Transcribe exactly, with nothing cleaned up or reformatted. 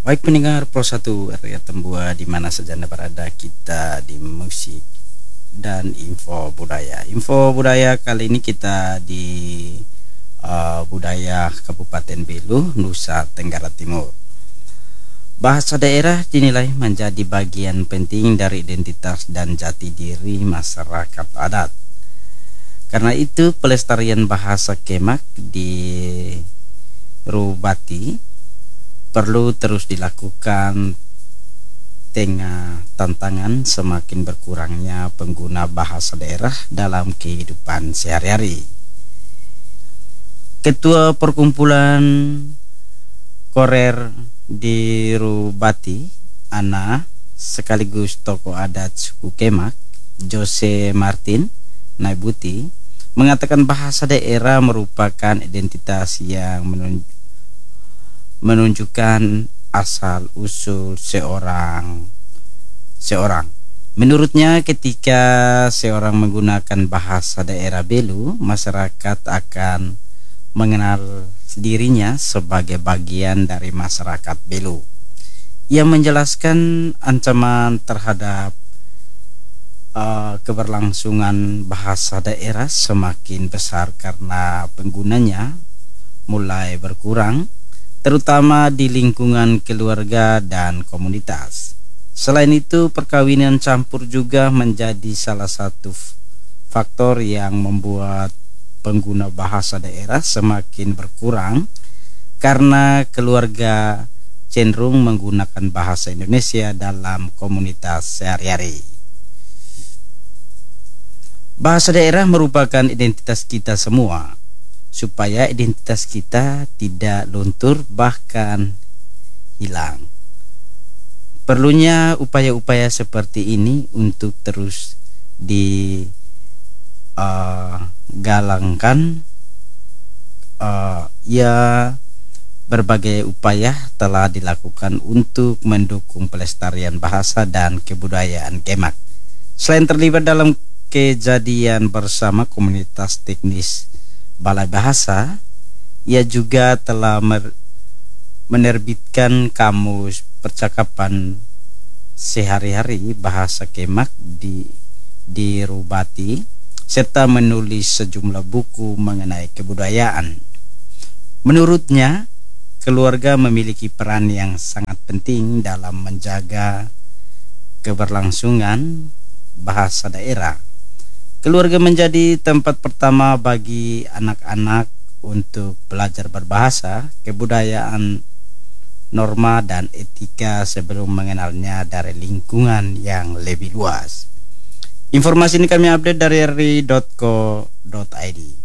Baik pendengar Pro satu R R Tembua di mana saja Anda berada, kita di musik dan info budaya. Info budaya kali ini kita di uh, budaya Kabupaten Belu, Nusa Tenggara Timur. Bahasa daerah dinilai menjadi bagian penting dari identitas dan jati diri masyarakat adat. Karena itu pelestarian bahasa Kemak di Rubati perlu terus dilakukan tengah tantangan semakin berkurangnya pengguna bahasa daerah dalam kehidupan sehari-hari. Ketua Perkumpulan Korer di Rubati, Ana, sekaligus tokoh adat suku Kemak, Jose Martin Naibuti, mengatakan bahasa daerah merupakan identitas yang menunjukkan menunjukkan asal usul seorang seorang. Menurutnya, ketika seorang menggunakan bahasa daerah Belu, masyarakat akan mengenal dirinya sebagai bagian dari masyarakat Belu. Ia menjelaskan ancaman terhadap uh, keberlangsungan bahasa daerah semakin besar karena penggunanya mulai berkurang, terutama di lingkungan keluarga dan komunitas. Selain itu, perkawinan campur juga menjadi salah satu faktor yang membuat pengguna bahasa daerah semakin berkurang karena keluarga cenderung menggunakan bahasa Indonesia dalam komunitas sehari-hari. Bahasa daerah merupakan identitas kita semua. Supaya identitas kita tidak luntur bahkan hilang, perlunya upaya-upaya seperti ini untuk terus digalangkan. Uh, uh, ya, berbagai upaya telah dilakukan untuk mendukung pelestarian bahasa dan kebudayaan Kemak. Selain terlibat dalam kejadian bersama komunitas teknis Balai Bahasa, ia juga telah menerbitkan kamus percakapan sehari-hari bahasa Kemak di di Rubati, serta menulis sejumlah buku mengenai kebudayaan. Menurutnya, keluarga memiliki peran yang sangat penting dalam menjaga keberlangsungan bahasa daerah. Keluarga menjadi tempat pertama bagi anak-anak untuk belajar berbahasa, kebudayaan, norma, dan etika sebelum mengenalnya dari lingkungan yang lebih luas. Informasi ini kami update dari r i titik co titik i d.